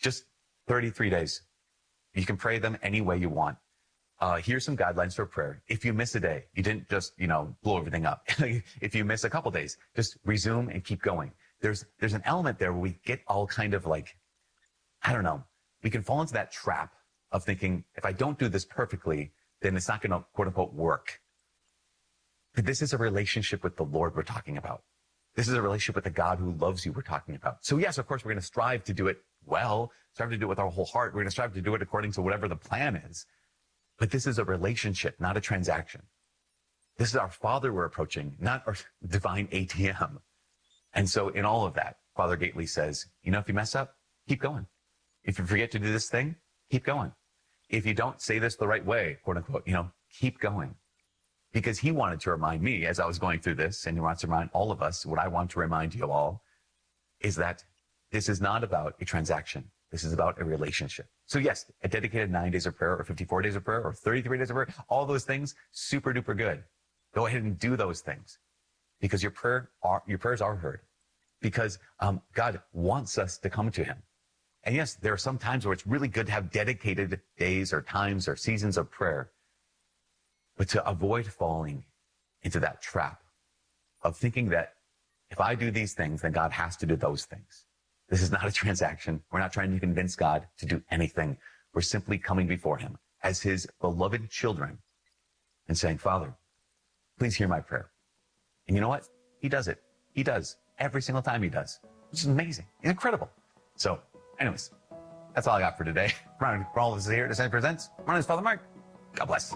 just 33 days. You can pray them any way you want. Here's some guidelines for prayer. If you miss a day, you didn't just, blow everything up. If you miss a couple days, just resume and keep going. There's an element there where we get all kind of like, I don't know, we can fall into that trap of thinking, if I don't do this perfectly, then it's not going to quote unquote work. But this is a relationship with the Lord we're talking about. This is a relationship with the God who loves you we're talking about. So yes, of course, we're going to strive to do it well, strive to do it with our whole heart. We're going to strive to do it according to whatever the plan is. But this is a relationship, not a transaction. This is our Father we're approaching, not our divine ATM. And so in all of that, Father Gately says, if you mess up, keep going. If you forget to do this thing, keep going. If you don't say this the right way, quote unquote, keep going. Because he wanted to remind me as I was going through this, and he wants to remind all of us, what I want to remind you all is that this is not about a transaction. This is about a relationship. So yes, a dedicated 9 days of prayer or 54 days of prayer or 33 days of prayer, all those things, super duper good. Go ahead and do those things because your prayers are heard, because God wants us to come to him. And yes, there are some times where it's really good to have dedicated days or times or seasons of prayer, but to avoid falling into that trap of thinking that if I do these things, then God has to do those things. This is not a transaction. We're not trying to convince God to do anything. We're simply coming before him as his beloved children and saying, Father, please hear my prayer. And you know what? He does it. He does. Every single time he does. Which is amazing. Incredible. So anyways, that's all I got for today. For all of us here at Ascension Presents, my name is Father Mark. God bless.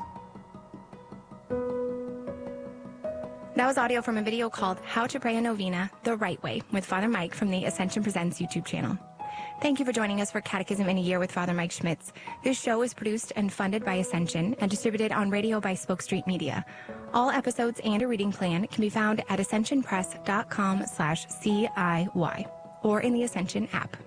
That was audio from a video called How to Pray a Novena the Right Way with Father Mike from the Ascension Presents YouTube channel. Thank you for joining us for Catechism in a Year with Father Mike Schmitz. This show is produced and funded by Ascension and distributed on radio by Spoke Street Media. All episodes and a reading plan can be found at ascensionpress.com/CIY or in the Ascension app.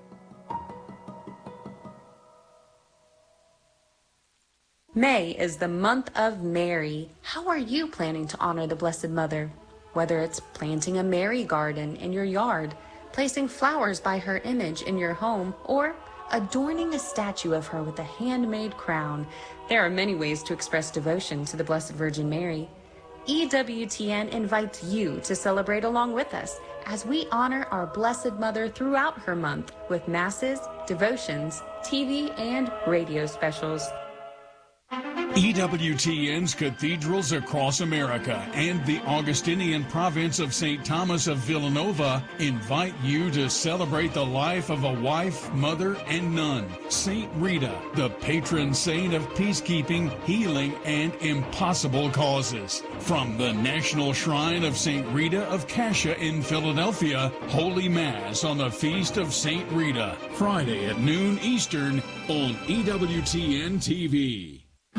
May is the month of Mary. How are you planning to honor the Blessed Mother? Whether it's planting a Mary garden in your yard, placing flowers by her image in your home, or adorning a statue of her with a handmade crown, there are many ways to express devotion to the Blessed Virgin Mary. EWTN invites you to celebrate along with us as we honor our Blessed Mother throughout her month with masses, devotions, TV, and radio specials. EWTN's cathedrals across America and the Augustinian province of St. Thomas of Villanova invite you to celebrate the life of a wife, mother, and nun, St. Rita, the patron saint of peacekeeping, healing, and impossible causes. From the National Shrine of St. Rita of Cascia in Philadelphia, Holy Mass on the Feast of St. Rita, Friday at noon Eastern on EWTN TV.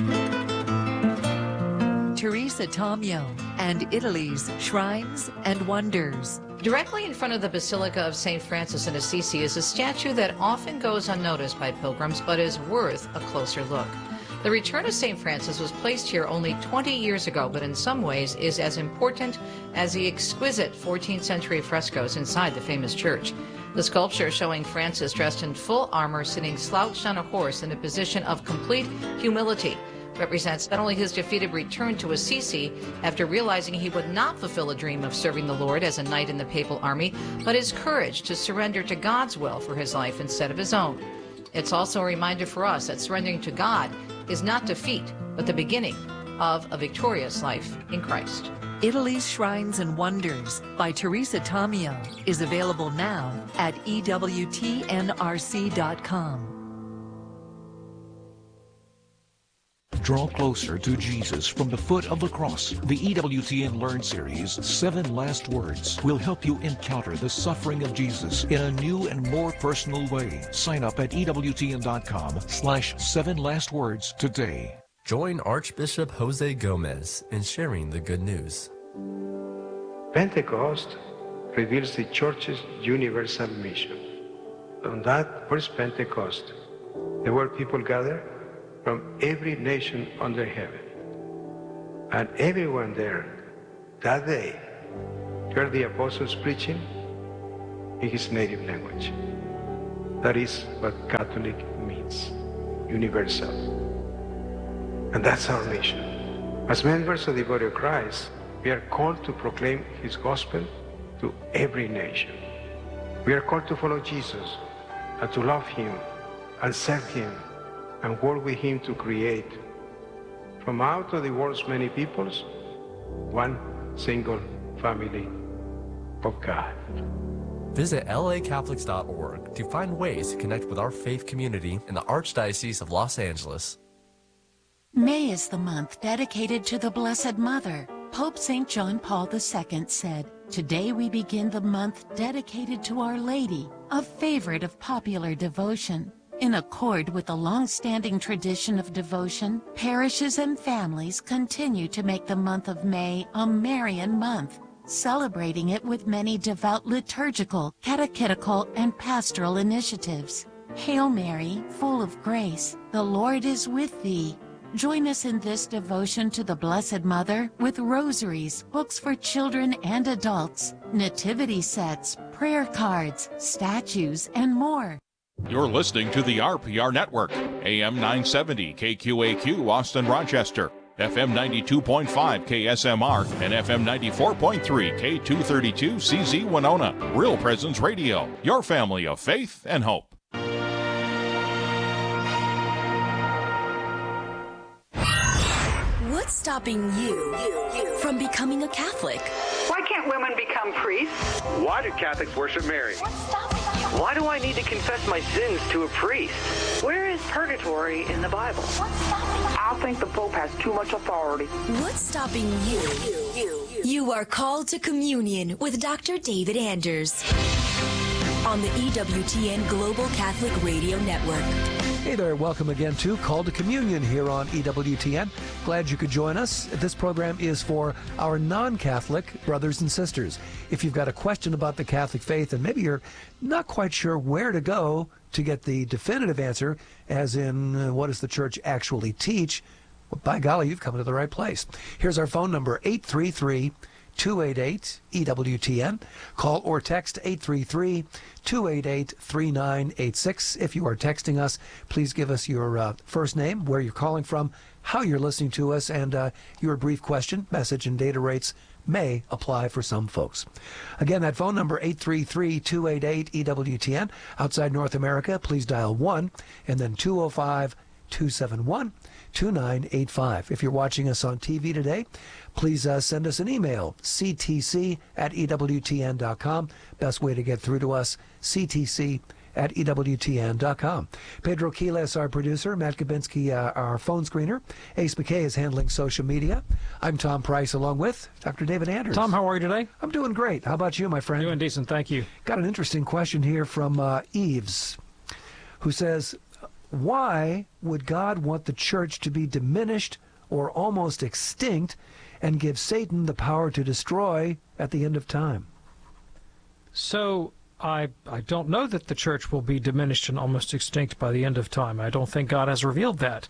Teresa Tomeo and Italy's Shrines and Wonders. Directly in front of the Basilica of St. Francis in Assisi is a statue that often goes unnoticed by pilgrims, but is worth a closer look. The return of St. Francis was placed here only 20 years ago, but in some ways is as important as the exquisite 14th century frescoes inside the famous church. The sculpture showing Francis dressed in full armor, sitting slouched on a horse in a position of complete humility, represents not only his defeated return to Assisi after realizing he would not fulfill a dream of serving the Lord as a knight in the papal army, but his courage to surrender to God's will for his life instead of his own. It's also a reminder for us that surrendering to God is not defeat, but the beginning of a victorious life in Christ. Italy's Shrines and Wonders by Teresa Tomeo is available now at EWTNRC.com. Draw closer to Jesus from the foot of the cross. The EWTN Learn series, 7 Last Words, will help you encounter the suffering of Jesus in a new and more personal way. Sign up at EWTN.com/7lastwords today. Join Archbishop Jose Gomez in sharing the good news. Pentecost reveals the Church's universal mission. On that first Pentecost, there were people gathered from every nation under heaven. And everyone there that day heard the apostles preaching in his native language. That is what Catholic means, universal. And that's our mission. As members of the body of Christ, we are called to proclaim his gospel to every nation. We are called to follow Jesus and to love him and serve him and work with him to create from out of the world's many peoples one single family of God. Visit lacatholics.org to find ways to connect with our faith community in the Archdiocese of Los Angeles. May is the month dedicated to the Blessed Mother. Pope St. John Paul II said, "Today we begin the month dedicated to Our Lady, a favorite of popular devotion." In accord with the long-standing tradition of devotion, parishes and families continue to make the month of May a Marian month, celebrating it with many devout liturgical, catechetical, and pastoral initiatives. Hail Mary, full of grace, the Lord is with thee. Join us in this devotion to the Blessed Mother with rosaries, books for children and adults, nativity sets, prayer cards, statues, and more. You're listening to the RPR Network, AM 970 KQAQ Austin Rochester, FM 92.5 KSMR, and FM 94.3 K232 CZ Winona. Real Presence Radio, your family of faith and hope. What's stopping you from becoming a Catholic? Why can't women become priests? Why do Catholics worship Mary? What's stopping you? Why do I need to confess my sins to a priest? Where is purgatory in the Bible? What's stopping you? I think the Pope has too much authority. What's stopping you? You are called to communion with Dr. David Anders on the EWTN Global Catholic Radio Network. Hey there, welcome again to Call to Communion here on EWTN. Glad you could join us. This program is for our non-Catholic brothers and sisters. If you've got a question about the Catholic faith and maybe you're not quite sure where to go to get the definitive answer, as in what does the church actually teach, well, by golly, you've come to the right place. Here's our phone number, 833-288-EWTN. Call or text 833-288-3986. If you are texting us, please give us your first name, where you're calling from, how you're listening to us, and your brief question. Message and data rates may apply for some folks. Again, that phone number, 833-288-EWTN. Outside North America, please dial 1 and then 205-271-2985. If you're watching us on TV today, please send us an email, ctc@ewtn.com. Best way to get through to us, ctc@ewtn.com. Pedro Quiles, our producer, Matt Kabinski, our phone screener. Ace McKay is handling social media. I'm Tom Price, along with Dr. David Anders. Tom, how are you today? I'm doing great. How about you, my friend? Doing decent, thank you. Got an interesting question here from Eves, who says, why would God want the church to be diminished or almost extinct and give Satan the power to destroy at the end of time? So I don't know that the church will be diminished and almost extinct by the end of time. I don't think God has revealed that.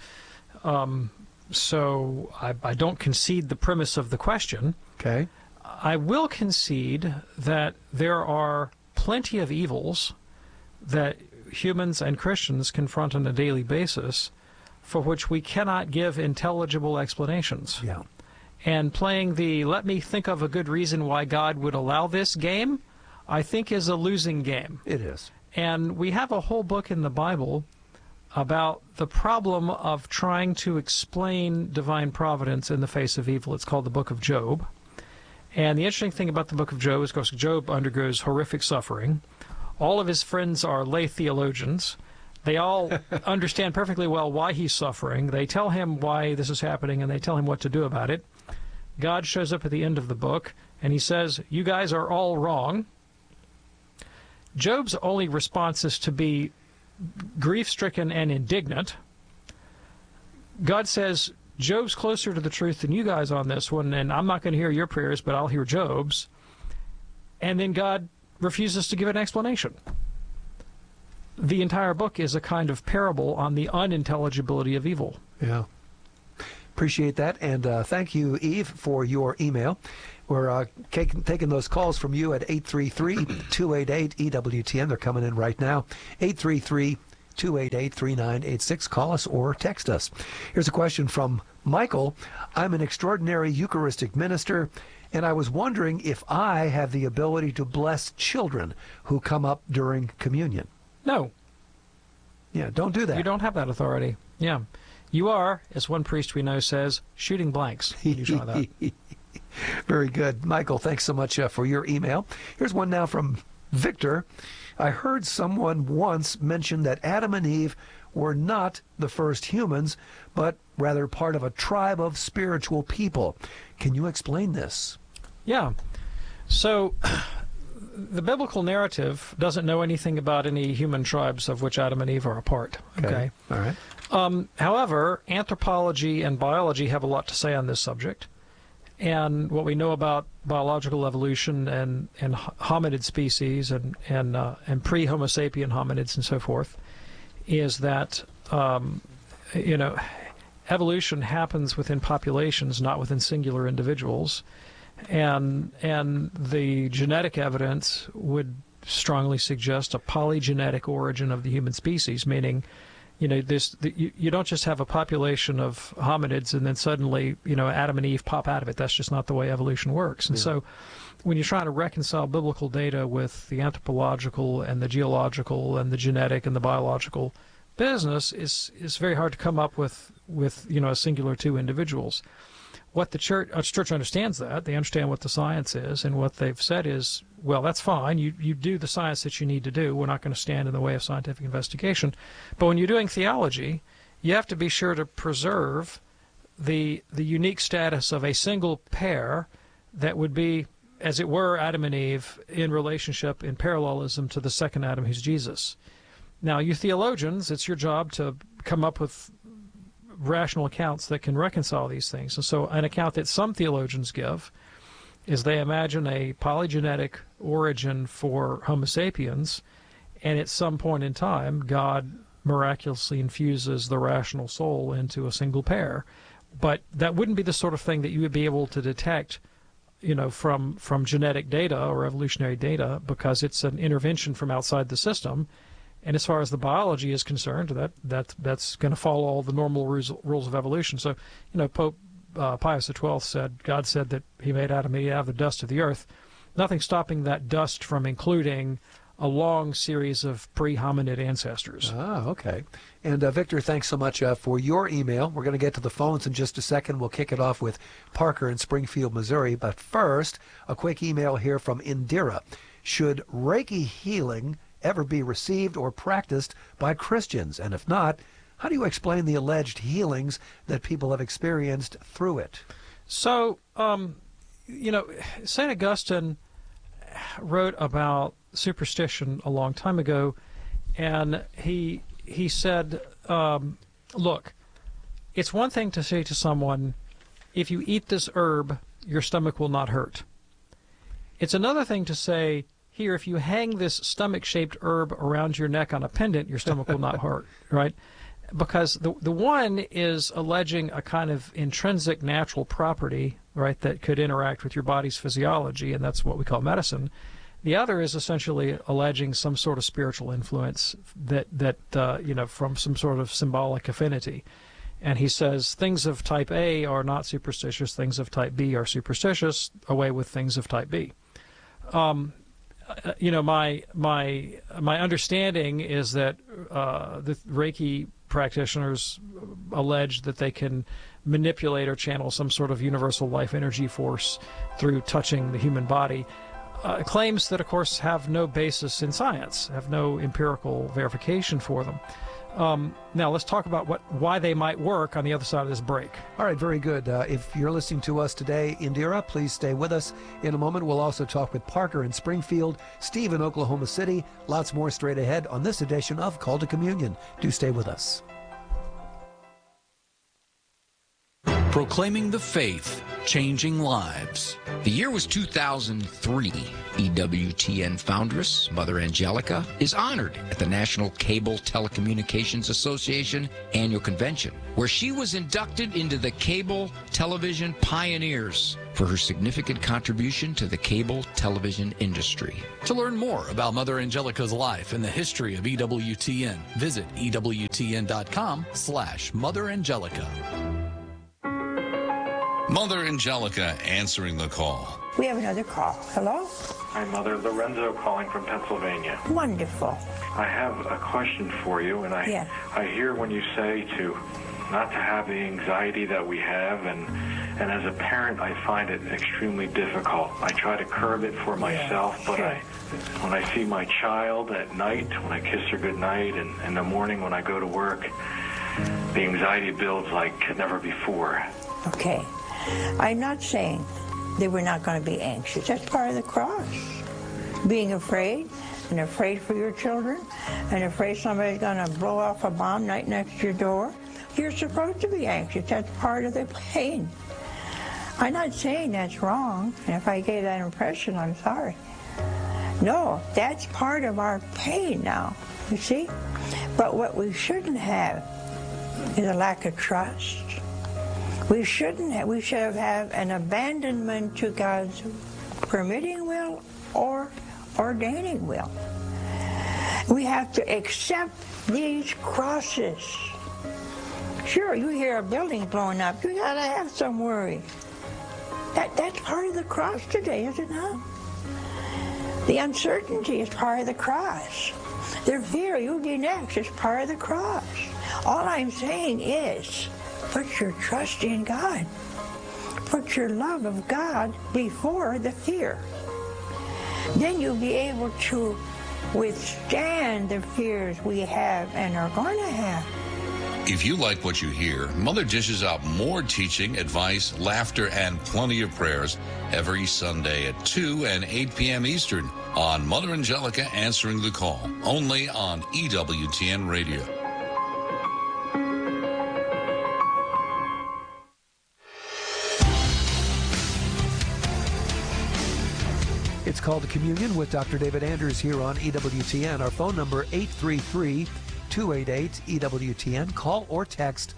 So I don't concede the premise of the question. Okay. I will concede that there are plenty of evils that humans and Christians confront on a daily basis for which we cannot give intelligible explanations. Yeah. And playing the let me think of a good reason why God would allow this game, I think, is a losing game. It is. And we have a whole book in the Bible about the problem of trying to explain divine providence in the face of evil. It's called the Book of Job. And the interesting thing about the Book of Job is, of course, Job undergoes horrific suffering. All of his friends are lay theologians. They all understand perfectly well why he's suffering. They tell him why this is happening, and they tell him what to do about it. God shows up at the end of the book, and he says, you guys are all wrong. Job's only response is to be grief-stricken and indignant. God says, Job's closer to the truth than you guys on this one, and I'm not going to hear your prayers, but I'll hear Job's. And then God refuses to give an explanation. The entire book is a kind of parable on the unintelligibility of evil. Yeah. Appreciate that, and thank you, Eve, for your email. We're taking those calls from you at 833-288-EWTN. They're coming in right now. 833-288-3986. Call us or text us. Here's a question from Michael. I'm an extraordinary Eucharistic minister, and I was wondering if I have the ability to bless children who come up during communion. No. Yeah, don't do that. You don't have that authority. Yeah. You are, as one priest we know says, shooting blanks. You try that. Very good. Michael, thanks so much for your email. Here's one now from Victor. I heard someone once mention that Adam and Eve were not the first humans, but rather part of a tribe of spiritual people. Can you explain this? Yeah. So the biblical narrative doesn't know anything about any human tribes of which Adam and Eve are a part. Okay. All right. However, anthropology and biology have a lot to say on this subject. And what we know about biological evolution and hominid species and pre-Homo sapien hominids and so forth is that, evolution happens within populations, not within singular individuals. And the genetic evidence would strongly suggest a polygenetic origin of the human species, meaning you don't just have a population of hominids and then suddenly, Adam and Eve pop out of it. That's just not the way evolution works. And so when you're trying to reconcile biblical data with the anthropological and the geological and the genetic and the biological business, it's very hard to come up with a singular two individuals. What the church understands that. They understand what the science is, and what they've said is, well, that's fine. You do the science that you need to do. We're not going to stand in the way of scientific investigation. But when you're doing theology, you have to be sure to preserve the unique status of a single pair that would be, as it were, Adam and Eve in relationship, in parallelism to the second Adam, who's Jesus. Now, you theologians, it's your job to come up with rational accounts that can reconcile these things. And so an account that some theologians give is they imagine a polygenetic origin for Homo sapiens, and at some point in time, God miraculously infuses the rational soul into a single pair. But that wouldn't be the sort of thing that you would be able to detect, from genetic data or evolutionary data, because it's an intervention from outside the system. And as far as the biology is concerned, that's going to follow all the normal rules of evolution. So, Pope Pius XII said, God said that he made Adam and Eve out of the dust of the earth. Nothing stopping that dust from including a long series of pre-hominid ancestors. Ah, okay. And Victor, thanks so much for your email. We're going to get to the phones in just a second. We'll kick it off with Parker in Springfield, Missouri. But first, a quick email here from Indira. Should Reiki healing ever be received or practiced by Christians? And if not, how do you explain the alleged healings that people have experienced through it? So, St. Augustine wrote about superstition a long time ago, and he said, look, it's one thing to say to someone, if you eat this herb, your stomach will not hurt. It's another thing to say, here, if you hang this stomach-shaped herb around your neck on a pendant, your stomach will not hurt, right? Because the one is alleging a kind of intrinsic natural property, right, that could interact with your body's physiology, and that's what we call medicine. The other is essentially alleging some sort of spiritual influence that from some sort of symbolic affinity. And he says things of type A are not superstitious, things of type B are superstitious, away with things of type B. My understanding is that the Reiki practitioners allege that they can manipulate or channel some sort of universal life energy force through touching the human body. Claims that, of course, have no basis in science, have no empirical verification for them. Now, let's talk about why they might work on the other side of this break. All right, very good. If you're listening to us today, Indira, please stay with us. In a moment, we'll also talk with Parker in Springfield, Steve in Oklahoma City. Lots more straight ahead on this edition of Call to Communion. Do stay with us. Proclaiming the faith, changing lives. The year was 2003. EWTN foundress, Mother Angelica, is honored at the National Cable Telecommunications Association annual convention, where she was inducted into the Cable Television Pioneers for her significant contribution to the cable television industry. To learn more about Mother Angelica's life and the history of EWTN, visit EWTN.com/Mother Angelica. Mother Angelica answering the call. We have another call. Hello? Hi, Mother. Lorenzo calling from Pennsylvania. Wonderful. I have a question for you, and I hear when you say not to have the anxiety that we have, and as a parent, I find it extremely difficult. I try to curb it for myself, but when I see my child at night, when I kiss her goodnight, and in the morning when I go to work, the anxiety builds like never before. Okay. I'm not saying that we're not going to be anxious. That's part of the cross. Being afraid, and afraid for your children, and afraid somebody's going to blow off a bomb right next to your door. You're supposed to be anxious. That's part of the pain. I'm not saying that's wrong, and if I gave that impression, I'm sorry. No, that's part of our pain now, you see? But what we shouldn't have is a lack of trust. We should have an abandonment to God's permitting will or ordaining will. We have to accept these crosses. Sure, you hear a building blowing up, you gotta have some worry. That's part of the cross today, is it not? The uncertainty is part of the cross. The fear you'll be next is part of the cross. All I'm saying is, put your trust in God. Put your love of God before the fear. Then you'll be able to withstand the fears we have and are going to have. If you like what you hear, Mother dishes out more teaching, advice, laughter, and plenty of prayers every Sunday at 2 and 8 p.m. Eastern on Mother Angelica Answering the Call, only on EWTN Radio. It's called Communion with Dr. David Anders here on EWTN. Our phone number, 833-288-EWTN. Call or text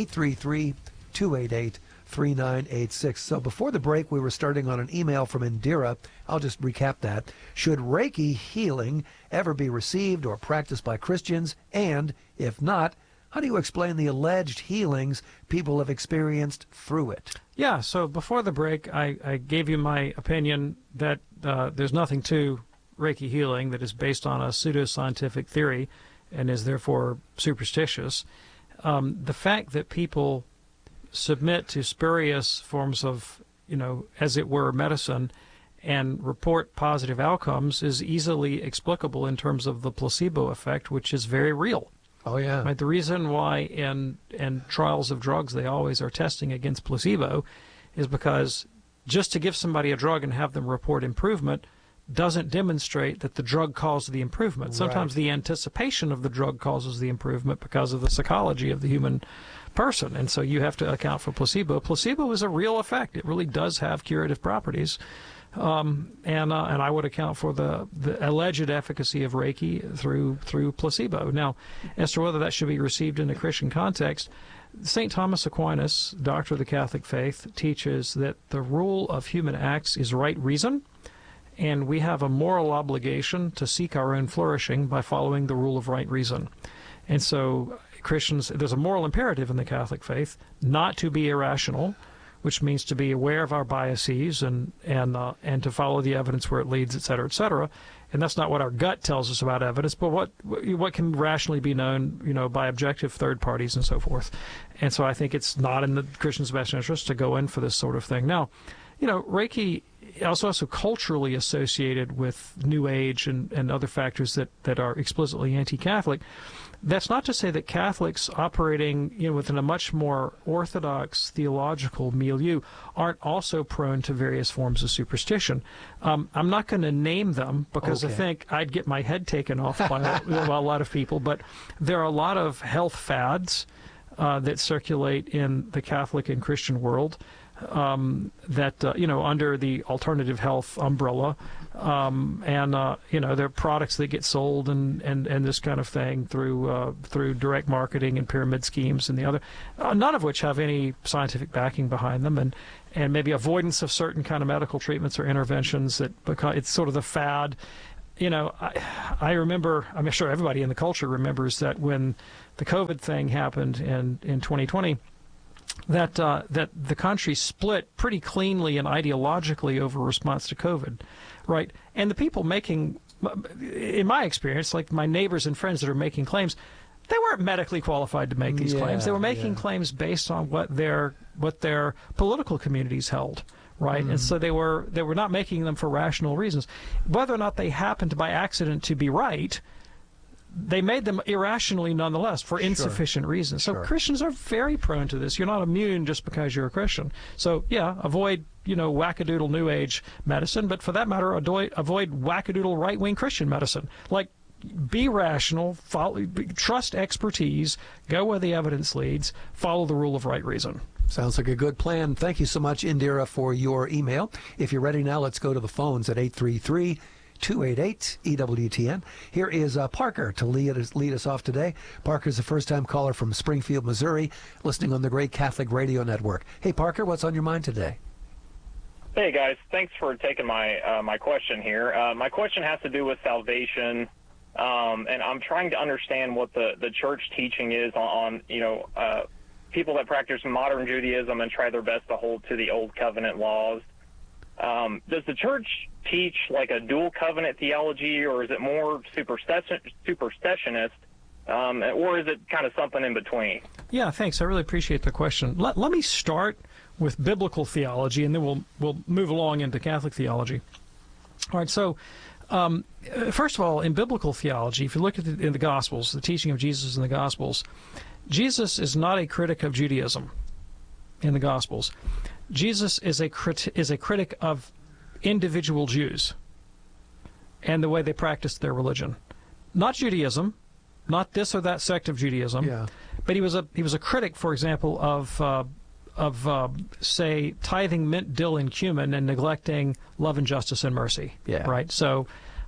833-288-3986. So before the break, we were starting on an email from Indira. I'll just recap that. Should Reiki healing ever be received or practiced by Christians? And if not, how do you explain the alleged healings people have experienced through it? Yeah, so before the break, I gave you my opinion that there's nothing to Reiki healing that is based on a pseudoscientific theory and is therefore superstitious. The fact that people submit to spurious forms of, as it were, medicine and report positive outcomes is easily explicable in terms of the placebo effect, which is very real. Oh, yeah. Right. The reason why in trials of drugs they always are testing against placebo is because just to give somebody a drug and have them report improvement doesn't demonstrate that the drug caused the improvement. Sometimes the anticipation of the drug causes the improvement because of the psychology of the human person, and so you have to account for placebo. Placebo is a real effect. It really does have curative properties. And I would account for the alleged efficacy of Reiki through placebo. Now, as to whether that should be received in a Christian context, St. Thomas Aquinas, doctor of the Catholic faith, teaches that the rule of human acts is right reason, and we have a moral obligation to seek our own flourishing by following the rule of right reason. And so Christians, there's a moral imperative in the Catholic faith not to be irrational, which means to be aware of our biases and to follow the evidence where it leads, et cetera, et cetera. And that's not what our gut tells us about evidence, but what can rationally be known, by objective third parties and so forth. And so I think it's not in the Christian's best interest to go in for this sort of thing. Now, Reiki is also culturally associated with New Age and other factors that are explicitly anti-Catholic. That's not to say that Catholics operating within a much more orthodox theological milieu aren't also prone to various forms of superstition. I'm not going to name them because I think I'd get my head taken off by a lot of people, but there are a lot of health fads that circulate in the Catholic and Christian world that, under the alternative health umbrella. There are products that get sold and this kind of thing through direct marketing and pyramid schemes and the other, none of which have any scientific backing behind them, and maybe avoidance of certain kind of medical treatments or interventions that because it's sort of the fad. I remember, I'm sure everybody in the culture remembers that when the COVID thing happened in 2020, that the country split pretty cleanly and ideologically over response to COVID, right? And the people making, in my experience, like my neighbors and friends that are making claims, they weren't medically qualified to make these claims. They were making claims based on what their political communities held. Right, and so they were not making them for rational reasons. Whether or not they happened by accident to be right, they made them irrationally nonetheless for insufficient reasons. So Christians are very prone to this. You're not immune just because you're a Christian. So avoid wackadoodle New Age medicine, but for that matter, avoid wackadoodle right-wing Christian medicine. Like, be rational, trust expertise, go where the evidence leads, follow the rule of right reason. Sounds like a good plan. Thank you so much, Indira, for your email. If you're ready now, let's go to the phones at 833-288-EWTN. Here is Parker to lead us off today. Parker's a first-time caller from Springfield, Missouri, listening on the Great Catholic Radio Network. Hey, Parker, what's on your mind today? Hey, guys. Thanks for taking my question here. My question has to do with salvation, and I'm trying to understand what the church teaching is on people that practice modern Judaism and try their best to hold to the Old Covenant laws. Does the church teach like a dual covenant theology, or is it more supersessionist, or is it kind of something in between? Yeah, thanks. I really appreciate the question. Let me start with biblical theology, and then we'll move along into Catholic theology. All right, so first of all, in biblical theology, if you look at in the Gospels, the teaching of Jesus in the Gospels, Jesus is not a critic of Judaism in the Gospels. Jesus is a critic of individual Jews and the way they practiced their religion. Not Judaism, not this or that sect of Judaism, but he was a critic, for example, of say tithing mint, dill, and cumin and neglecting love and justice and mercy. Yeah. Right. So,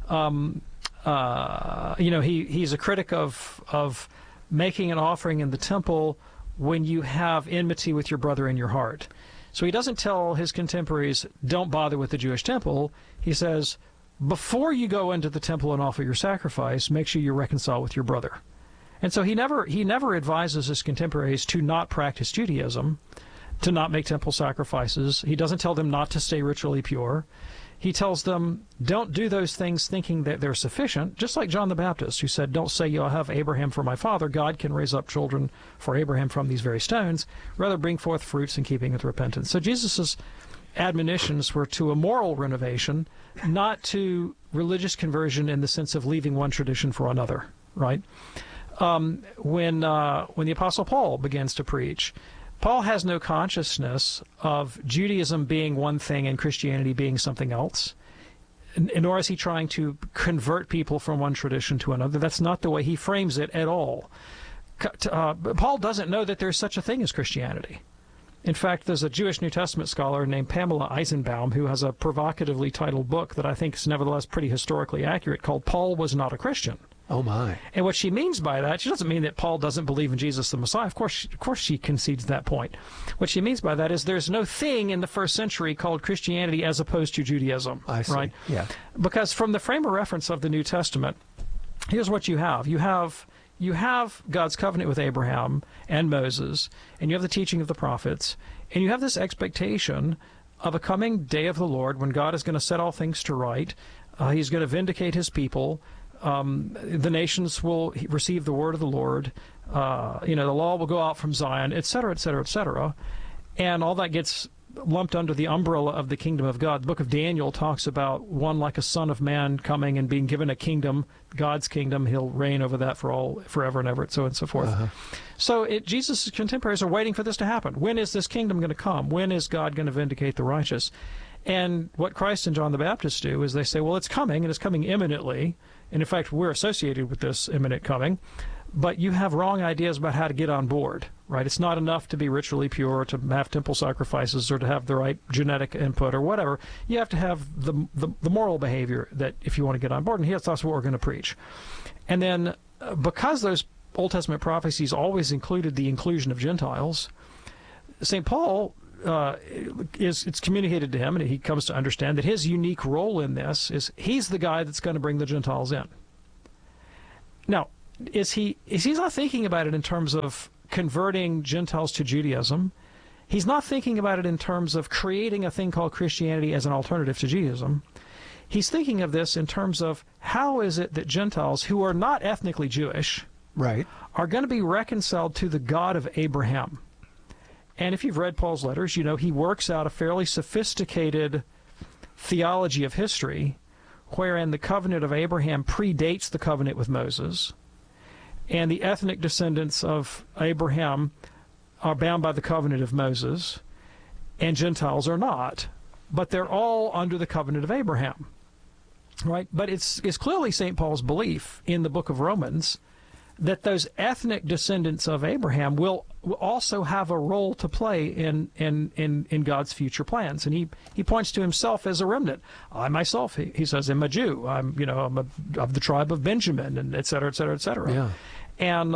he's a critic of making an offering in the temple when you have enmity with your brother in your heart. So he doesn't tell his contemporaries, don't bother with the Jewish temple. He says, before you go into the temple and offer your sacrifice, make sure you reconcile with your brother. And so he never advises his contemporaries to not practice Judaism, to not make temple sacrifices. He doesn't tell them not to stay ritually pure. He tells them, don't do those things thinking that they're sufficient, just like John the Baptist, who said, don't say you'll have Abraham for my father. God can raise up children for Abraham from these very stones. Rather, bring forth fruits in keeping with repentance. So Jesus' admonitions were to a moral renovation, not to religious conversion in the sense of leaving one tradition for another, right? When the Apostle Paul begins to preach, Paul has no consciousness of Judaism being one thing and Christianity being something else, nor is he trying to convert people from one tradition to another. That's not the way he frames it at all. Paul doesn't know that there's such a thing as Christianity. In fact, there's a Jewish New Testament scholar named Pamela Eisenbaum who has a provocatively titled book that I think is nevertheless pretty historically accurate called Paul Was Not a Christian. Oh, my. And what she means by that, she doesn't mean that Paul doesn't believe in Jesus the Messiah. Of course she concedes that point. What she means by that is there's no thing in the first century called Christianity as opposed to Judaism. I see. Right? Yeah. Because from the frame of reference of the New Testament, here's what you have. You have God's covenant with Abraham and Moses, and you have the teaching of the prophets, and you have this expectation of a coming day of the Lord when God is going to set all things to right. He's going to vindicate his people. The nations will receive the word of the Lord. The law will go out from Zion, et cetera, et cetera, et cetera. And all that gets lumped under the umbrella of the kingdom of God. The book of Daniel talks about one like a son of man coming and being given a kingdom, God's kingdom. He'll reign over that forever and ever, so on and so forth. So Jesus' contemporaries are waiting for this to happen. When is this kingdom going to come? When is God going to vindicate the righteous? And what Christ and John the Baptist do is they say, well, it's coming, and it's coming imminently. And in fact, we're associated with this imminent coming. but you have wrong ideas about how to get on board, right? It's not enough to be ritually pure, to have temple sacrifices, or to have the right genetic input or whatever. You have to have the moral behavior that if you want to get on board, and that's what we're going to preach. And then because those Old Testament prophecies always included the inclusion of Gentiles, St. Paul, it's communicated to him, and he comes to understand that his unique role in this is he's the guy that's going to bring the Gentiles in. Now, is he's not thinking about it in terms of converting Gentiles to Judaism. He's not thinking about it in terms of creating a thing called Christianity as an alternative to Judaism. He's thinking of this in terms of how is it that Gentiles who are not ethnically Jewish are going to be reconciled to the God of Abraham. And if you've read Paul's letters, you know he works out a fairly sophisticated theology of history wherein the covenant of Abraham predates the covenant with Moses, and the ethnic descendants of Abraham are bound by the covenant of Moses, and Gentiles are not, but they're all under the covenant of Abraham, right? But it's clearly St. Paul's belief in the book of Romans that those ethnic descendants of Abraham will also have a role to play in God's future plans. And he points to himself as a remnant. I myself, he says, am a Jew. I'm of the tribe of Benjamin, and et cetera, et cetera, et cetera. Yeah. And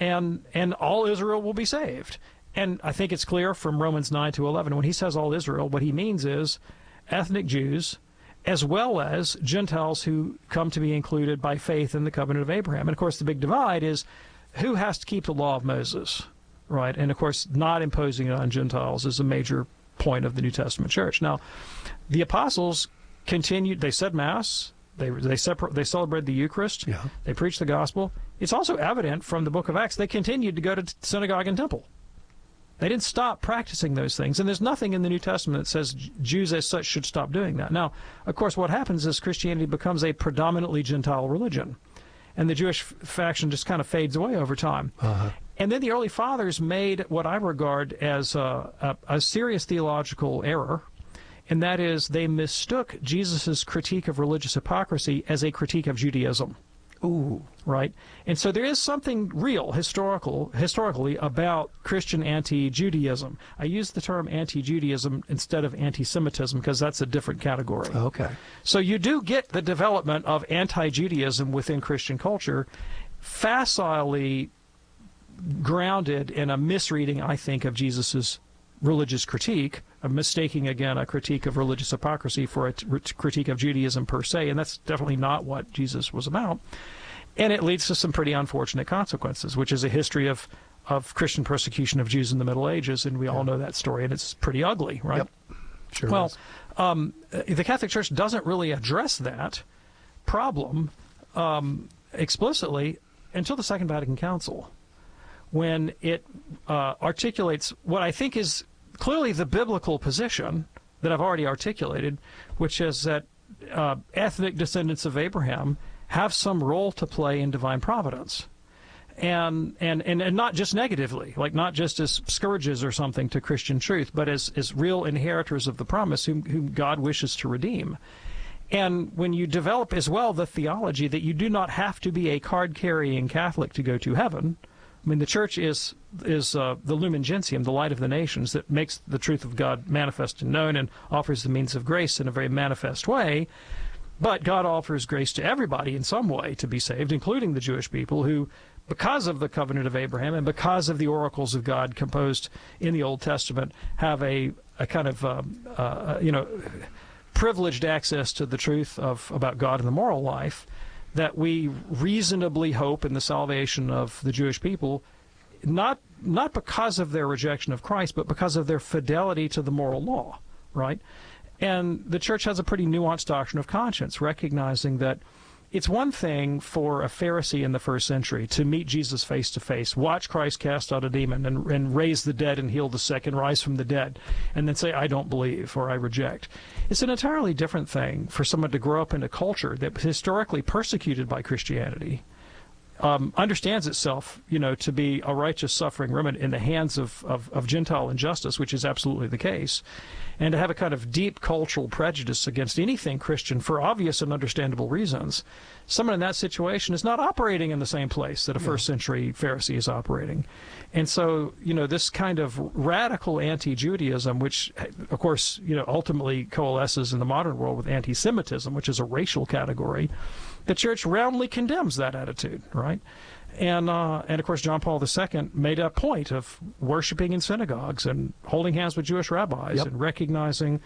all Israel will be saved. And I think it's clear from Romans 9 to 11, when he says all Israel, what he means is ethnic Jews, as well as Gentiles who come to be included by faith in the covenant of Abraham. And, of course, the big divide is who has to keep the law of Moses, right? And, of course, not imposing it on Gentiles is a major point of the New Testament church. Now, the apostles continued, they said Mass, they celebrated the Eucharist, they preached the gospel. It's also evident from the book of Acts they continued to go to synagogue and temple. They didn't stop practicing those things, and there's nothing in the New Testament that says Jews as such should stop doing that. Now, of course, what happens is Christianity becomes a predominantly Gentile religion, and the Jewish faction just kind of fades away over time. And then the early fathers made what I regard as a serious theological error, and that is they mistook Jesus' critique of religious hypocrisy as a critique of Judaism. Ooh. Right? And so there is something real, historically, about Christian anti-Judaism. I use the term anti-Judaism instead of anti-Semitism because that's a different category. Okay. So you do get the development of anti-Judaism within Christian culture, facilely grounded in a misreading, I think, of Jesus' religious critique, of mistaking, again, a critique of religious hypocrisy for a critique of Judaism per se, and that's definitely not what Jesus was about. And it leads to some pretty unfortunate consequences, which is a history of Christian persecution of Jews in the Middle Ages, and we all know that story, and it's pretty ugly, right? Yep. Sure well, is. The Catholic Church doesn't really address that problem explicitly until the Second Vatican Council, when it articulates what I think is clearly the biblical position that I've already articulated, which is that ethnic descendants of Abraham have some role to play in divine providence. And not just negatively, like not just as scourges or something to Christian truth, but as real inheritors of the promise whom God wishes to redeem. And when you develop as well the theology that you do not have to be a card-carrying Catholic to go to heaven. I mean, the Church is the Lumen Gentium, the light of the nations, that makes the truth of God manifest and known and offers the means of grace in a very manifest way. But God offers grace to everybody in some way to be saved, including the Jewish people who, because of the covenant of Abraham and because of the oracles of God composed in the Old Testament, have a kind of privileged access to the truth about God and the moral life, that we reasonably hope in the salvation of the Jewish people, not because of their rejection of Christ, but because of their fidelity to the moral law, right? And the Church has a pretty nuanced doctrine of conscience, recognizing that it's one thing for a Pharisee in the first century to meet Jesus face to face, watch Christ cast out a demon and raise the dead and heal the sick and rise from the dead, and then say, I don't believe or I reject. It's an entirely different thing for someone to grow up in a culture that was historically persecuted by Christianity, understands itself, to be a righteous suffering remnant in the hands of Gentile injustice, which is absolutely the case, and to have a kind of deep cultural prejudice against anything Christian for obvious and understandable reasons, someone in that situation is not operating in the same place that a first century Pharisee is operating. And so, this kind of radical anti-Judaism, which, of course, ultimately coalesces in the modern world with anti-Semitism, which is a racial category, the church roundly condemns that attitude, right? And of course, John Paul II made a point of worshiping in synagogues and holding hands with Jewish rabbis and recognizing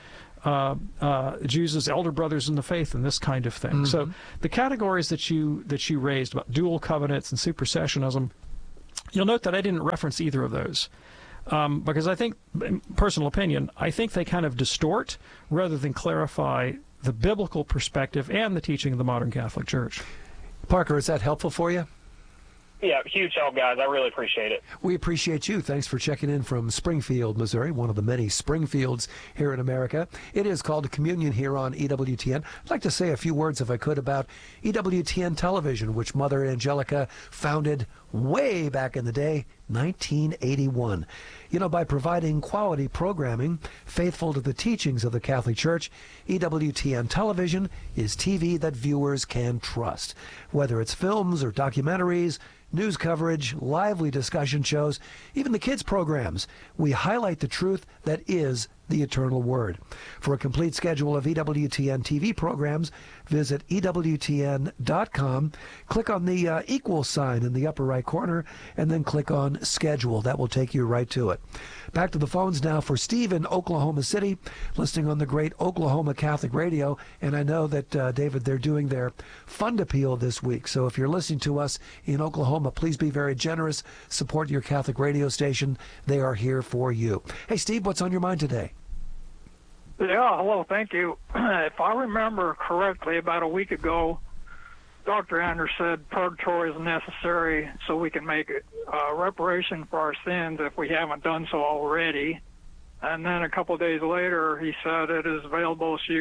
Jews as elder brothers in the faith and this kind of thing. So the categories that you raised about dual covenants and supersessionism, you'll note that I didn't reference either of those. Because I think, personal opinion, I think they kind of distort rather than clarify the biblical perspective and the teaching of the modern Catholic Church. Parker, is that helpful for you? Yeah, huge help, guys. I really appreciate it. We appreciate you. Thanks for checking in from Springfield, Missouri, one of the many Springfields here in America. It is called Communion here on EWTN. I'd like to say a few words, if I could, about EWTN Television, which Mother Angelica founded way back in the day, 1981. By providing quality programming faithful to the teachings of the Catholic Church, EWTN Television is TV that viewers can trust. Whether it's films or documentaries, news coverage, lively discussion shows, even the kids' programs, we highlight the truth that is the eternal word. For a complete schedule of EWTN TV programs, visit EWTN.com, click on the equal sign in the upper right corner, and then click on schedule. That will take you right to it. Back to the phones now for Steve in Oklahoma City, listening on the great Oklahoma Catholic Radio. And I know that, David, they're doing their fund appeal this week. So if you're listening to us in Oklahoma, please be very generous. Support your Catholic radio station. They are here for you. Hey, Steve, what's on your mind today? Yeah, hello, thank you. If I remember correctly, about a week ago, Dr. Anders said purgatory is necessary so we can make reparation for our sins if we haven't done so already. And then a couple of days later, he said it is available so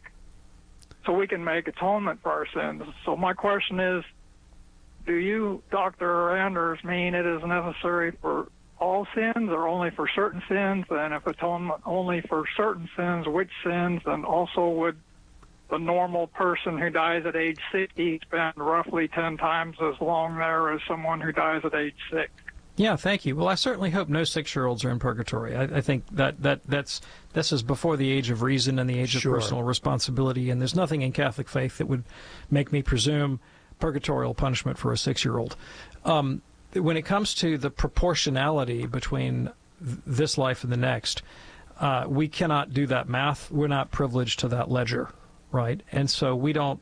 we can make atonement for our sins. So my question is, do you, Dr. Anders, mean it is necessary for all sins or only for certain sins? And if atonement only for certain sins, which sins? And also, would the normal person who dies at age 60 spend roughly 10 times as long there as someone who dies at age 6? Yeah, thank you. Well, I certainly hope no 6-year-olds are in purgatory. I think this is before the age of reason and the age of personal responsibility, and there's nothing in Catholic faith that would make me presume purgatorial punishment for a 6-year-old. When it comes to the proportionality between this life and the next, we cannot do that math. We're not privileged to that ledger, right? And so we don't.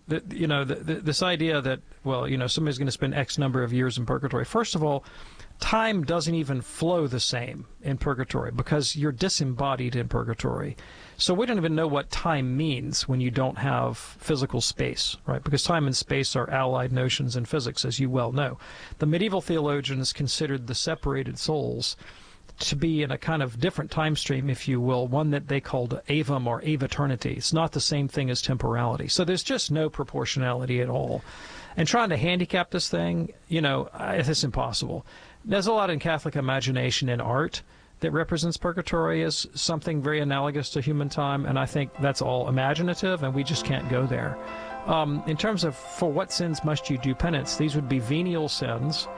This idea that somebody's going to spend X number of years in purgatory. First of all, time doesn't even flow the same in purgatory because you're disembodied in purgatory. So we don't even know what time means when you don't have physical space, right? Because time and space are allied notions in physics, as you well know. The medieval theologians considered the separated souls to be in a kind of different time stream, if you will, one that they called avum or aviternity. It's not the same thing as temporality. So there's just no proportionality at all. And trying to handicap this thing, it's impossible. There's a lot in Catholic imagination and art that represents purgatory as something very analogous to human time, and I think that's all imaginative, and we just can't go there. In terms of for what sins must you do penance, these would be venial sins,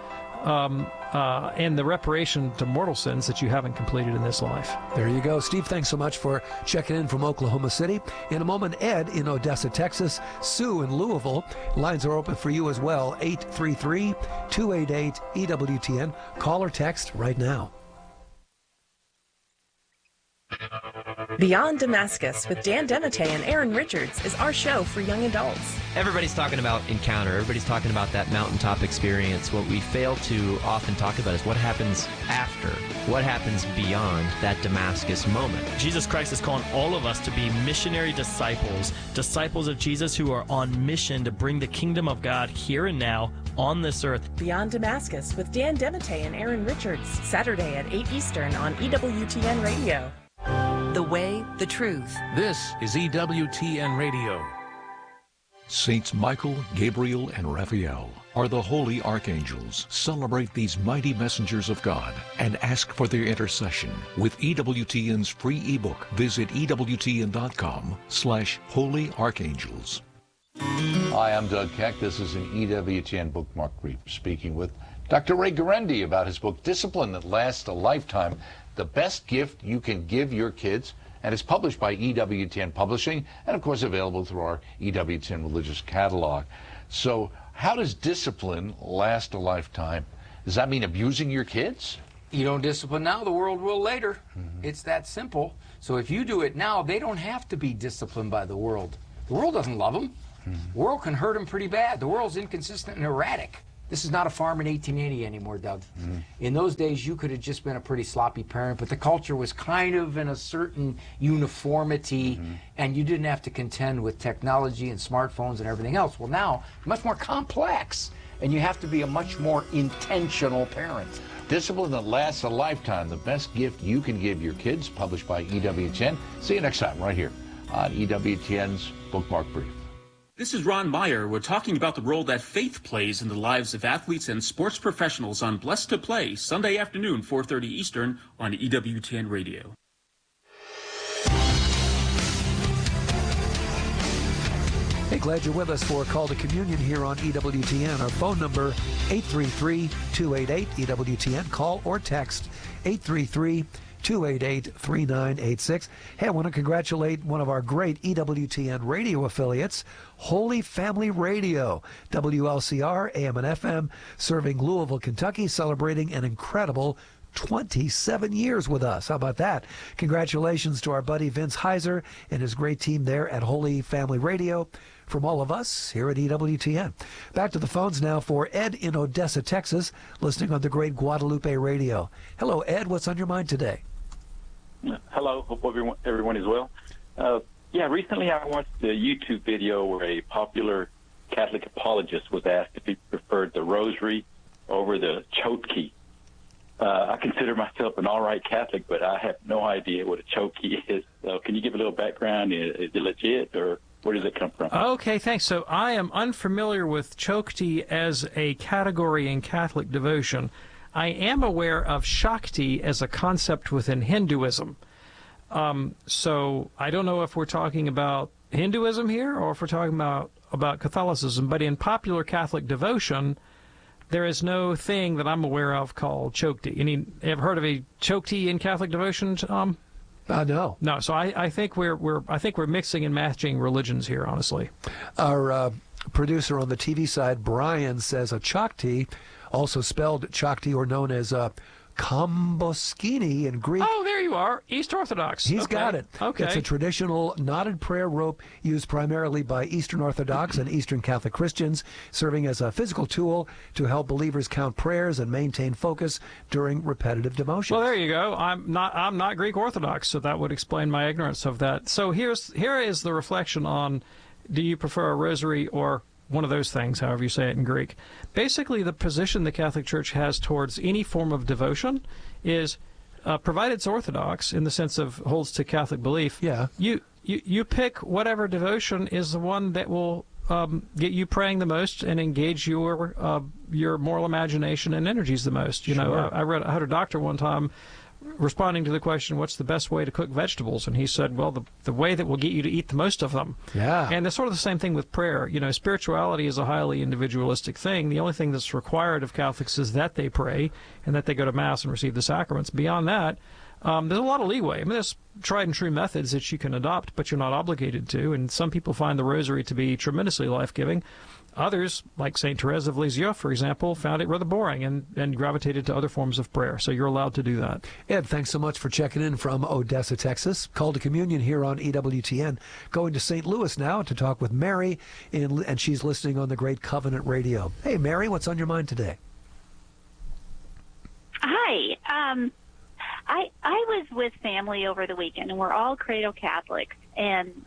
and the reparation to mortal sins that you haven't completed in this life. There you go. Steve, thanks so much for checking in from Oklahoma City. In a moment, Ed in Odessa, Texas, Sue in Louisville. Lines are open for you as well, 833-288-EWTN. Call or text right now. Beyond Damascus with Dan DeMatte and Aaron Richards is our show for young adults. Everybody's talking about encounter. Everybody's talking about that mountaintop experience. What we fail to often talk about is what happens after, what happens beyond that Damascus moment. Jesus Christ is calling all of us to be missionary disciples, disciples of Jesus who are on mission to bring the kingdom of God here and now on this earth. Beyond Damascus with Dan DeMatte and Aaron Richards, Saturday at 8 Eastern on EWTN Radio. The way, the truth. This is EWTN Radio. Saints Michael, Gabriel, and Raphael are the holy archangels. Celebrate these mighty messengers of God and ask for their intercession with EWTN's free ebook. Visit EWTN.com/Holy Archangels. Hi, I'm Doug Keck. This is an EWTN Bookmark Brief, speaking with Dr. Ray Guarendi about his book, Discipline That Lasts a Lifetime, The Best Gift You Can Give Your Kids, and it's published by EWTN Publishing, and of course available through our EWTN Religious Catalog. So how does discipline last a lifetime? Does that mean abusing your kids? You don't discipline now, the world will later. It's that simple. So if you do it now, they don't have to be disciplined by the world. The world doesn't love them. The world can hurt them pretty bad. The world's inconsistent and erratic. This is not a farm in 1880 anymore, Doug. In those days, you could have just been a pretty sloppy parent, but the culture was kind of in a certain uniformity, and you didn't have to contend with technology and smartphones and everything else. Well, now, much more complex, and you have to be a much more intentional parent. Discipline That Lasts a Lifetime, The Best Gift You Can Give Your Kids, published by EWTN. See you next time right here on EWTN's Bookmark Brief. This is Ron Meyer. We're talking about the role that faith plays in the lives of athletes and sports professionals on Blessed to Play, Sunday afternoon, 4:30 Eastern on EWTN Radio. Hey, glad you're with us for a call to communion here on EWTN. Our phone number, 833-288-EWTN. Call or text 833-288-3986. Hey, I want to congratulate one of our great EWTN radio affiliates, Holy Family Radio, WLCR, AM and FM, serving Louisville, Kentucky, celebrating an incredible 27 years with us. How about that? Congratulations to our buddy Vince Heiser and his great team there at Holy Family Radio. From all of us here at EWTN. Back to the phones now for Ed in Odessa, Texas, listening on the great Guadalupe Radio. Hello, Ed. What's on your mind today? Hello. Hope everyone is well. Recently I watched a YouTube video where a popular Catholic apologist was asked if he preferred the rosary over the chokey. I consider myself an all-right Catholic, but I have no idea what a chokey is. So can you give a little background? Is it legit, or where does it come from? Okay, thanks. So I am unfamiliar with Chokti as a category in Catholic devotion. I am aware of Shakti as a concept within Hinduism. So I don't know if we're talking about Hinduism here or if we're talking about Catholicism, but in popular Catholic devotion, there is no thing that I'm aware of called Chokti. Any ever heard of a Chokti in Catholic devotion, Tom? No. No. So I think we're mixing and matching religions here, honestly. Our producer on the TV side, Brian, says a Chakti, also spelled Chakti or known as Kamboskini in Greek. Oh, there you are. East Orthodox. He's got it. Okay. It's a traditional knotted prayer rope used primarily by Eastern Orthodox and Eastern Catholic Christians, serving as a physical tool to help believers count prayers and maintain focus during repetitive devotions. Well, there you go. I'm not Greek Orthodox, so that would explain my ignorance of that. So here is the reflection on: do you prefer a rosary or one of those things, however you say it in Greek? Basically, the position the Catholic Church has towards any form of devotion is, provided it's Orthodox in the sense of holds to Catholic belief. Yeah. You pick whatever devotion is the one that will get you praying the most and engage your moral imagination and energies the most. You know, I had a doctor one time responding to the question, what's the best way to cook vegetables? And he said, well, the way that will get you to eat the most of them. Yeah. And it's sort of the same thing with prayer. You know, spirituality is a highly individualistic thing. The only thing that's required of Catholics is that they pray and that they go to Mass and receive the sacraments. Beyond that, there's a lot of leeway. I mean, there's tried and true methods that you can adopt, but you're not obligated to. And some people find the rosary to be tremendously life-giving. Others, like St. Therese of Lisieux, for example, found it rather boring and gravitated to other forms of prayer. So you're allowed to do that. Ed, thanks so much for checking in from Odessa, Texas. Call to communion here on EWTN. Going to St. Louis now to talk with Mary, and she's listening on the Great Covenant Radio. Hey, Mary, what's on your mind today? Hi. I was with family over the weekend, and we're all Credo Catholics, and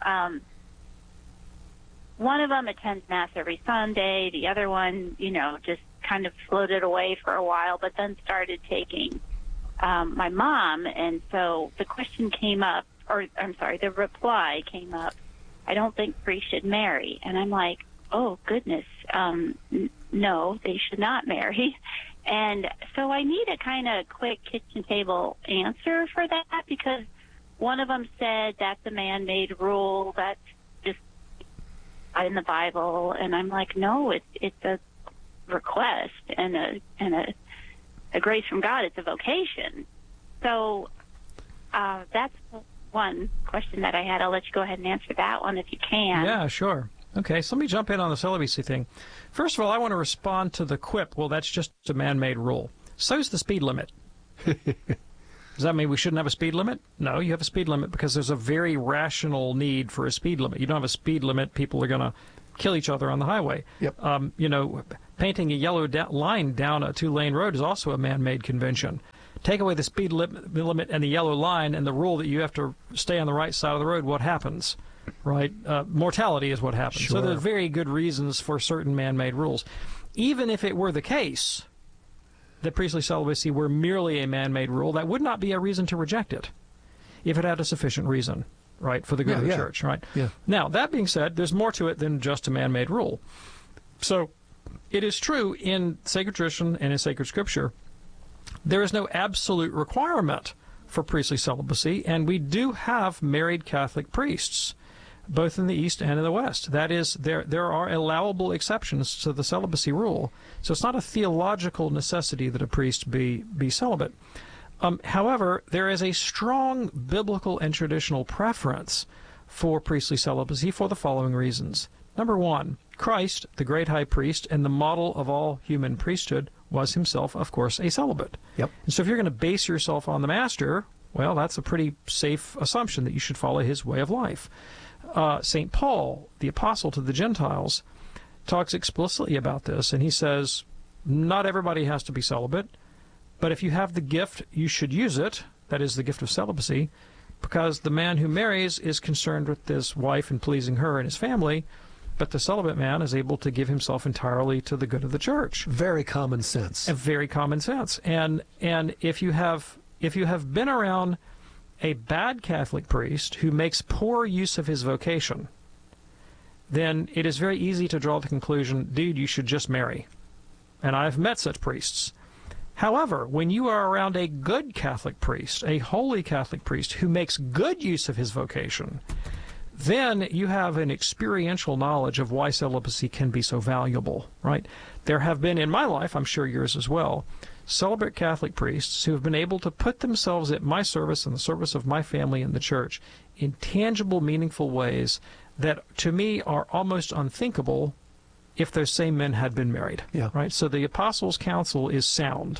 one of them attends Mass every Sunday. The other one, just kind of floated away for a while, but then started taking my mom. And so the question came up, the reply came up, I don't think priests should marry. And I'm like, oh, goodness. no, they should not marry. And so I need a kind of quick kitchen table answer for that, because one of them said that's a man-made rule, that's just in the Bible, and I'm like, no, it's a request and a grace from God. It's a vocation. So that's one question that I had. I'll let you go ahead and answer that one if you can. Yeah, sure. Okay, so let me jump in on the celibacy thing. First of all, I want to respond to the quip, well, that's just a man-made rule. So's the speed limit. Does that mean we shouldn't have a speed limit? No, you have a speed limit because there's a very rational need for a speed limit. You don't have a speed limit, people are going to kill each other on the highway. Yep. Painting a yellow line down a two-lane road is also a man-made convention. Take away the speed limit and the yellow line and the rule that you have to stay on the right side of the road, what happens? Right? Mortality is what happens. Sure. So there are very good reasons for certain man-made rules. Even if it were the case that priestly celibacy were merely a man-made rule, that would not be a reason to reject it if it had a sufficient reason, right, for the good of the church, right? Yeah. Now, that being said, there's more to it than just a man-made rule. So it is true in sacred tradition and in sacred scripture, there is no absolute requirement for priestly celibacy, and we do have married Catholic priests, both in the East and in the West. That is, there are allowable exceptions to the celibacy rule. So it's not a theological necessity that a priest be celibate. However, there is a strong biblical and traditional preference for priestly celibacy for the following reasons. Number one, Christ, the great high priest and the model of all human priesthood, was himself, of course, a celibate. Yep. And so if you're going to base yourself on the master, well, that's a pretty safe assumption that you should follow his way of life. St. Paul, the apostle to the Gentiles, talks explicitly about this, and he says, not everybody has to be celibate, but if you have the gift, you should use it, that is the gift of celibacy, because the man who marries is concerned with his wife and pleasing her and his family, but the celibate man is able to give himself entirely to the good of the church. Very common sense. Very common sense. And if you have been around a bad Catholic priest who makes poor use of his vocation, then it is very easy to draw the conclusion, dude, you should just marry. And I've met such priests. However, when you are around a good Catholic priest, a holy Catholic priest who makes good use of his vocation, then you have an experiential knowledge of why celibacy can be so valuable, right? There have been, in my life, I'm sure yours as well, celibate Catholic priests who have been able to put themselves at my service and the service of my family and the church in tangible, meaningful ways that, to me, are almost unthinkable if those same men had been married. Yeah. Right? So the Apostles' Counsel is sound.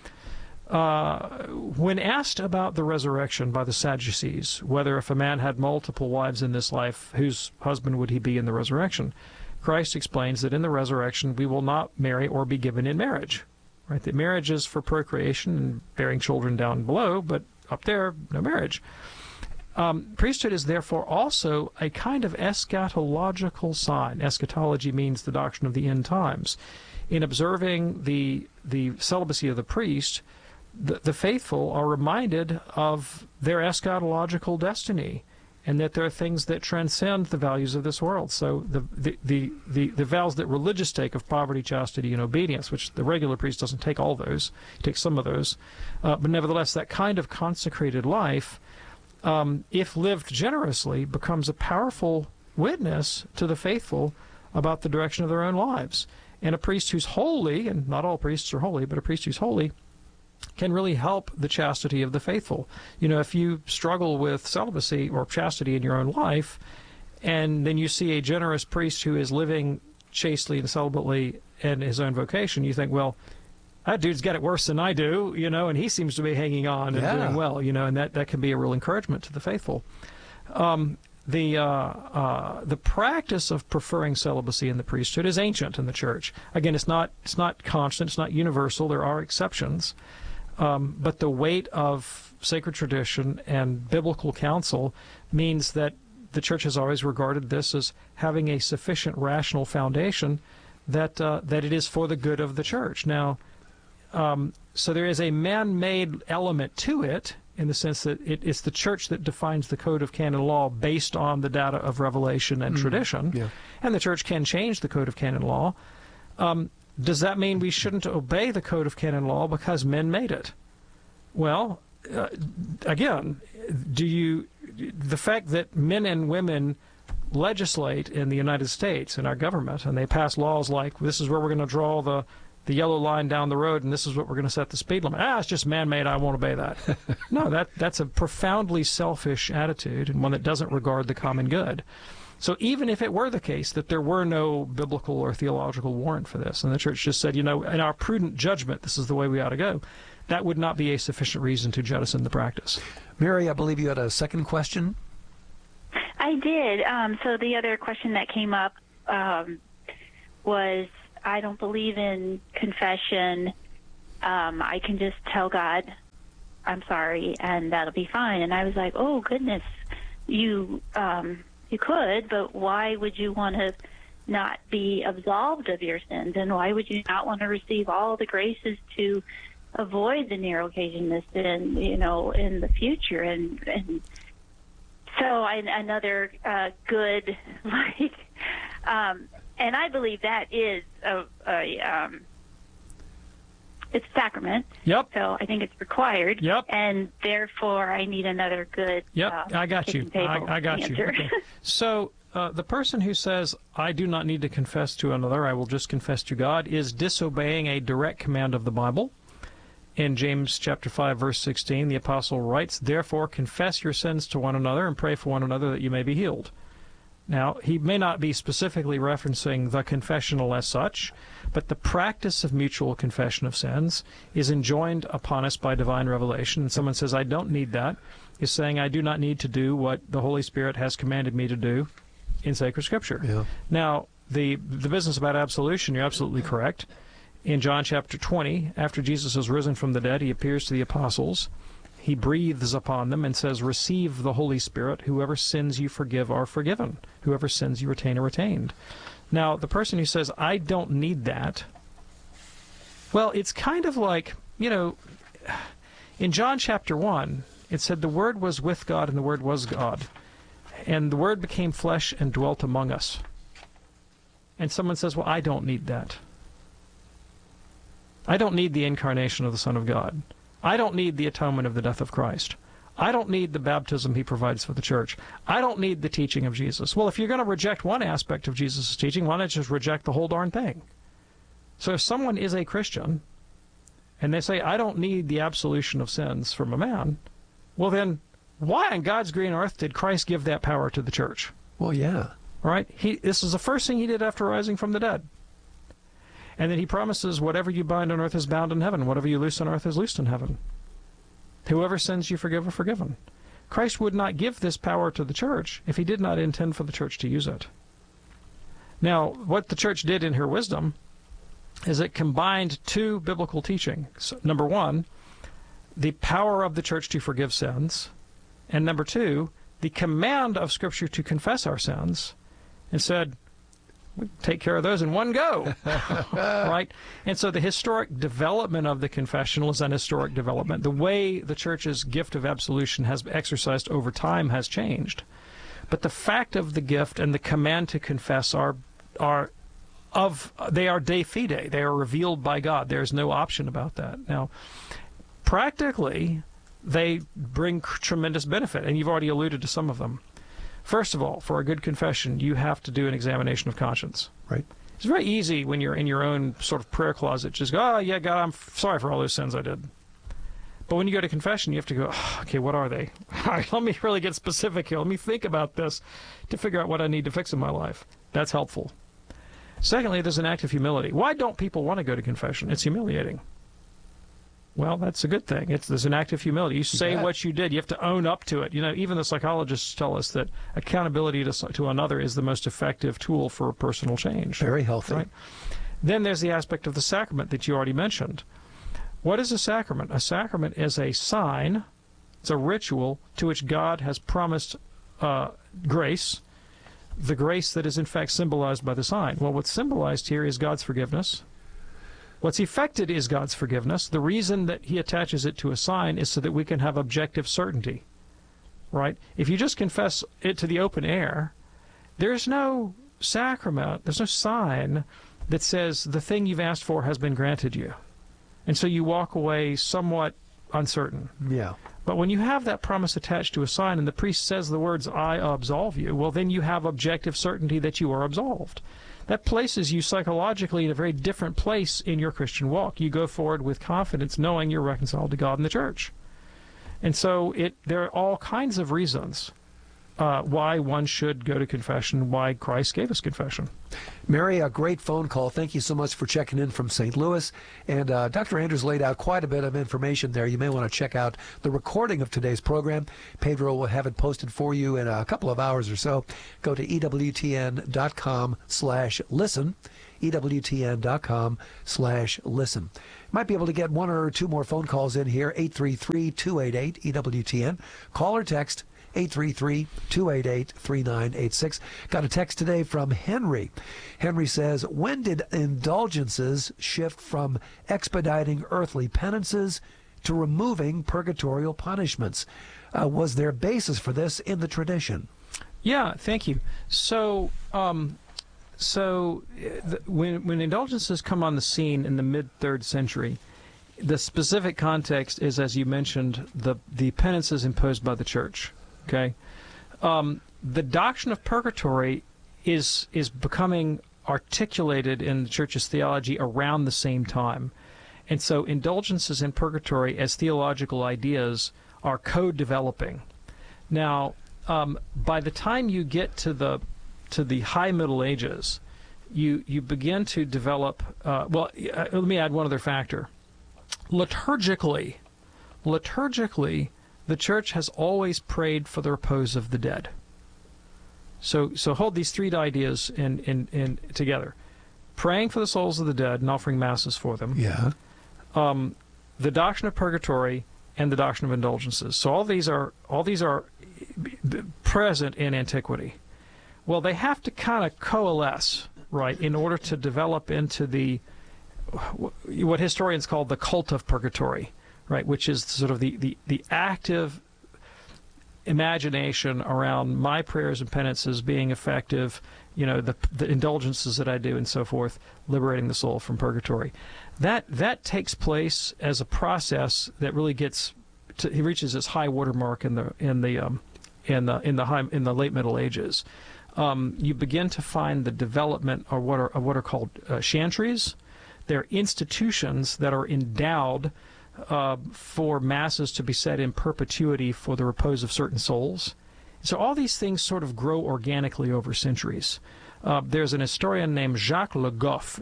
When asked about the resurrection by the Sadducees, whether if a man had multiple wives in this life, whose husband would he be in the resurrection? Christ explains that in the resurrection we will not marry or be given in marriage. Right? That marriage is for procreation and bearing children down below, but up there, no marriage. Priesthood is therefore also a kind of eschatological sign. Eschatology means the doctrine of the end times. In observing the celibacy of the priest, the faithful are reminded of their eschatological destiny, and that there are things that transcend the values of this world. So the vows that religious take of poverty, chastity, and obedience, which the regular priest doesn't take all those, he takes some of those, but nevertheless, that kind of consecrated life, if lived generously, becomes a powerful witness to the faithful about the direction of their own lives. And a priest who's holy, and not all priests are holy, but a priest who's holy, can really help the chastity of the faithful. You know, if you struggle with celibacy or chastity in your own life, and then you see a generous priest who is living chastely and celibately in his own vocation, you think, well, that dude's got it worse than I do, you know, and he seems to be hanging on and doing well, you know, and that can be a real encouragement to the faithful. The practice of preferring celibacy in the priesthood is ancient in the church. Again, it's not constant, it's not universal. There are exceptions, but the weight of sacred tradition and biblical counsel means that the church has always regarded this as having a sufficient rational foundation that it is for the good of the church. Now, so there is a man-made element to it, in the sense that it's the church that defines the code of canon law based on the data of revelation and tradition. Yeah. And the church can change the code of canon law. Does that mean we shouldn't obey the code of canon law because men made it? Well, again, the fact that men and women legislate in the United States, in our government, and they pass laws like, this is where we're going to draw the yellow line down the road, and this is what we're going to set the speed limit. It's just man-made, I won't obey that. No, that's a profoundly selfish attitude, and one that doesn't regard the common good. So even if it were the case that there were no biblical or theological warrant for this, and the church just said, in our prudent judgment, this is the way we ought to go, that would not be a sufficient reason to jettison the practice. Mary, I believe you had a second question? I did. So the other question that came up was, I don't believe in confession. I can just tell God, I'm sorry, and that'll be fine. And I was like, oh, goodness, you could, but why would you want to not be absolved of your sins? And why would you not want to receive all the graces to avoid the narrow occasion sin, in the future? And so another good, and I believe that is it's a sacrament. Yep. So I think it's required. Yep. And therefore, I need another good. Yep. I got you. I got you. Okay. So the person who says, "I do not need to confess to another; I will just confess to God," is disobeying a direct command of the Bible. In James chapter 5, verse 16, the apostle writes, "Therefore confess your sins to one another and pray for one another that you may be healed." Now, he may not be specifically referencing the confessional as such, but the practice of mutual confession of sins is enjoined upon us by divine revelation. And someone says, I don't need that, is saying, I do not need to do what the Holy Spirit has commanded me to do in sacred Scripture. Yeah. Now, the business about absolution, you're absolutely correct. In John chapter 20, after Jesus is risen from the dead, he appears to the apostles. He breathes upon them and says, receive the Holy Spirit. Whoever sins you forgive are forgiven. Whoever sins you retain are retained. Now, the person who says, I don't need that, well, it's kind of like, in John chapter 1, it said the Word was with God and the Word was God. And the Word became flesh and dwelt among us. And someone says, well, I don't need that. I don't need the incarnation of the Son of God. I don't need the atonement of the death of Christ. I don't need the baptism he provides for the church. I don't need the teaching of Jesus. Well, if you're going to reject one aspect of Jesus' teaching, why not just reject the whole darn thing? So if someone is a Christian, and they say, I don't need the absolution of sins from a man, well then, why on God's green earth did Christ give that power to the church? Well, yeah. Right? This is the first thing he did after rising from the dead. And then he promises, whatever you bind on earth is bound in heaven. Whatever you loose on earth is loosed in heaven. Whoever sins you forgive are forgiven. Christ would not give this power to the church if he did not intend for the church to use it. Now, what the church did in her wisdom is it combined two biblical teachings. Number one, the power of the church to forgive sins. And number two, the command of Scripture to confess our sins. And said, we take care of those in one go, right? And so the historic development of the confessional is an historic development. The way the church's gift of absolution has exercised over time has changed. But the fact of the gift and the command to confess they are de fide. They are revealed by God. There's no option about that. Now, practically, they bring tremendous benefit, and you've already alluded to some of them. First of all, for a good confession, you have to do an examination of conscience. Right. It's very easy when you're in your own sort of prayer closet, just go, oh, yeah, God, I'm sorry for all those sins I did. But when you go to confession, you have to go, okay, what are they? All right, let me really get specific here. Let me think about this to figure out what I need to fix in my life. That's helpful. Secondly, there's an act of humility. Why don't people want to go to confession? It's humiliating. Well, that's a good thing. There's an act of humility. You say what you did. You have to own up to it. Even the psychologists tell us that accountability to another is the most effective tool for personal change. Very healthy. Right? Then there's the aspect of the sacrament that you already mentioned. What is a sacrament? A sacrament is a sign, it's a ritual to which God has promised grace, the grace that is in fact symbolized by the sign. Well, what's symbolized here is God's forgiveness. What's effected is God's forgiveness. The reason that he attaches it to a sign is so that we can have objective certainty, right? If you just confess it to the open air, there's no sacrament, there's no sign that says the thing you've asked for has been granted you. And so you walk away somewhat uncertain. Yeah. But when you have that promise attached to a sign and the priest says the words, I absolve you, well, then you have objective certainty that you are absolved. That places you psychologically in a very different place in your Christian walk. You go forward with confidence knowing you're reconciled to God and the church. And so there are all kinds of reasons why one should go to confession, why Christ gave us confession. Mary, a great phone call. Thank you so much for checking in from St. Louis. And Dr. Anders laid out quite a bit of information there. You may want to check out the recording of today's program. Pedro will have it posted for you in a couple of hours or so. Go to EWTN.com/listen. EWTN.com/listen. Might be able to get one or two more phone calls in here. 833-288-EWTN. Call or text 833-288-3986. Got a text today from Henry. Henry says, when did indulgences shift from expediting earthly penances to removing purgatorial punishments? Was there a basis for this in the tradition? Yeah, thank you. So, when indulgences come on the scene in the mid-3rd century, the specific context is, as you mentioned, the penances imposed by the church. Okay, the doctrine of purgatory is becoming articulated in the church's theology around the same time, and so indulgences in purgatory as theological ideas are co-developing. Now, by the time you get to the High Middle Ages, you begin to develop. Let me add one other factor. Liturgically, the church has always prayed for the repose of the dead. So hold these three ideas in together: praying for the souls of the dead and offering masses for them. Yeah. The doctrine of purgatory and the doctrine of indulgences. So all these are present in antiquity. Well, they have to kind of coalesce, right, in order to develop into what historians call the cult of purgatory. Right, which is sort of the active imagination around my prayers and penances being effective, the indulgences that I do and so forth, liberating the soul from purgatory. That takes place as a process that really reaches its high watermark in the late Middle Ages. You begin to find the development of what are called chantries. They're institutions that are endowed for masses to be said in perpetuity for the repose of certain souls. So all these things sort of grow organically over centuries. There's an historian named Jacques Le Goff,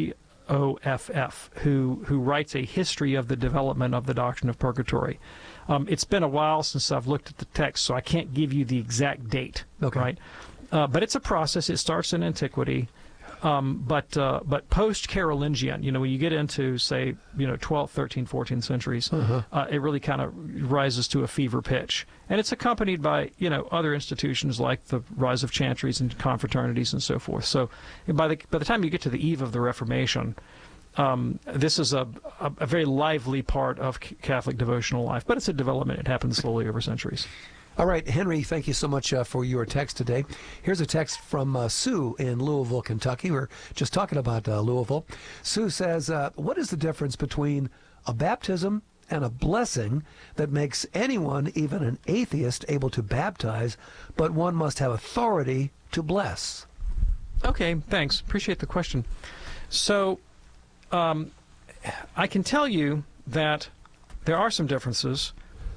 Goff, who writes a history of the development of the doctrine of purgatory. It's been a while since I've looked at the text, so I can't give you the exact date. Okay. Right? But it's a process. It starts in antiquity. But post-Carolingian, when you get into, say, 12th, 13th, 14th centuries, it really kind of rises to a fever pitch. And it's accompanied by, other institutions like the rise of chantries and confraternities and so forth. So by the time you get to the eve of the Reformation, this is a very lively part of Catholic devotional life. But it's a development. It happens slowly over centuries. All right, Henry, thank you so much for your text today. Here's a text from Sue in Louisville, Kentucky. We're just talking about Louisville. Sue says, what is the difference between a baptism and a blessing that makes anyone, even an atheist, able to baptize, but one must have authority to bless? Okay, thanks. Appreciate the question. So I can tell you that there are some differences.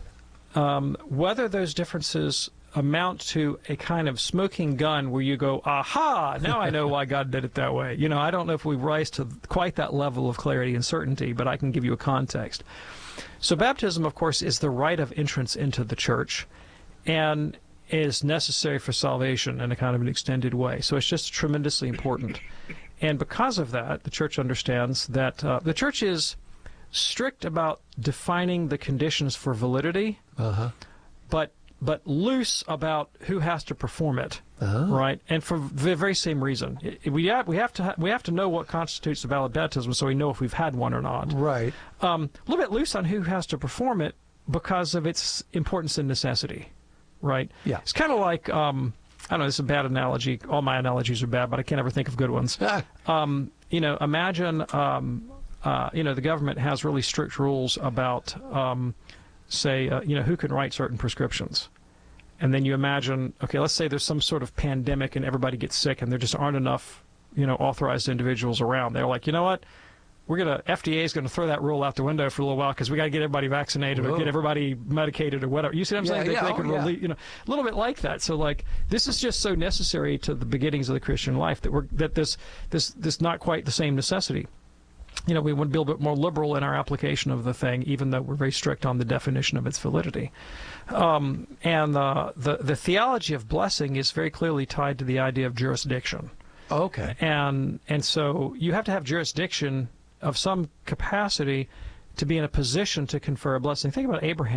Whether those differences amount to a kind of smoking gun where you go, aha, now I know why God did it that way. I don't know if we rise to quite that level of clarity and certainty, but I can give you a context. So baptism, of course, is the rite of entrance into the church and is necessary for salvation in a kind of an extended way. So it's just tremendously important. And because of that, the church understands that the church is strict about defining the conditions for validity, but loose about who has to perform it, right? And for the very same reason, we have to know what constitutes a valid baptism, so we know if we've had one or not. Right. A little bit loose on who has to perform it because of its importance and necessity, right? Yeah. It's kind of like I don't know. This is a bad analogy. All my analogies are bad, but I can't ever think of good ones. imagine, the government has really strict rules about, who can write certain prescriptions. And then you imagine, okay, let's say there's some sort of pandemic and everybody gets sick and there just aren't enough, authorized individuals around. They're like, you know what? FDA is going to throw that rule out the window for a little while because we got to get everybody vaccinated or get everybody medicated or whatever. You see what I'm saying? They can a little bit like that. So this is just so necessary to the beginnings of the Christian life that this not quite the same necessity. We want to be a little bit more liberal in our application of the thing, even though we're very strict on the definition of its validity. And the theology of blessing is very clearly tied to the idea of jurisdiction. Okay. And so you have to have jurisdiction of some capacity to be in a position to confer a blessing. Think about Abraham.